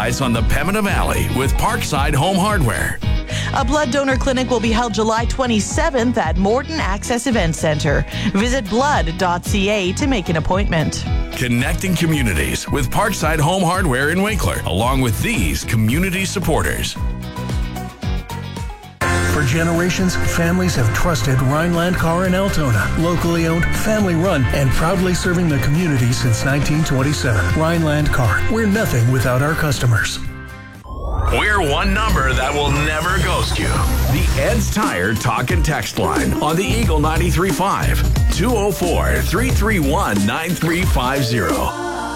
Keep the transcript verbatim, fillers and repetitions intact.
eyes on the Pembina Valley with Parkside Home Hardware. A blood donor clinic will be held July twenty-seventh at Morton Access Event Center. Visit blood dot c a to make an appointment. Connecting communities with Parkside Home Hardware in Winkler, along with these community supporters. For generations, families have trusted Rhineland Car in Altona. Locally owned, family run, and proudly serving the community since nineteen twenty-seven. Rhineland Car. We're nothing without our customers. We're one number that will never ghost you. The Ed's Tire Talk and Text line on the Eagle ninety-three point five. two oh four, three three one, nine three five zero.